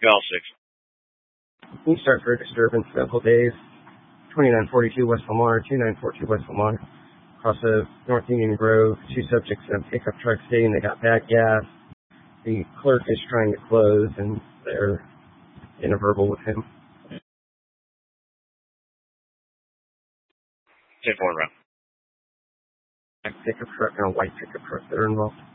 Gal 6. Can you start for a disturbance several days? 2942 West Lamar, 2942 West Lamar. Across of North Union Grove, 2 subjects in a pickup truck saying they got bad gas. The clerk is trying to close, and they're in a verbal with him. 10-4 round. A pickup truck and a white pickup truck that are involved.